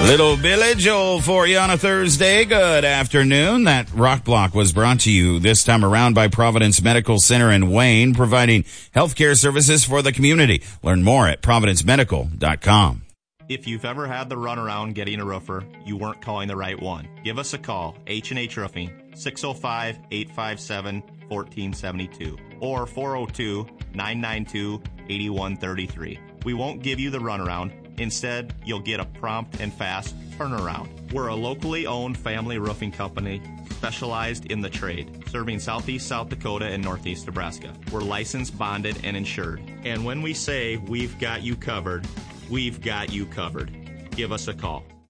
Little Billy Joel for you on a Thursday. Good afternoon. That rock block was brought to you this time around by Providence Medical Center in Wayne, providing healthcare services for the community. Learn more at providencemedical.com. If you've ever had the runaround getting a roofer, you weren't calling the right one. Give us a call, H&H Roofing, 605-857-1472 or 402-992-8133. We won't give you the runaround. Instead, you'll get a prompt and fast turnaround. We're a locally owned family roofing company specialized in the trade, serving southeast South Dakota and northeast Nebraska. We're licensed, bonded, and insured. And when we say we've got you covered, we've got you covered. Give us a call.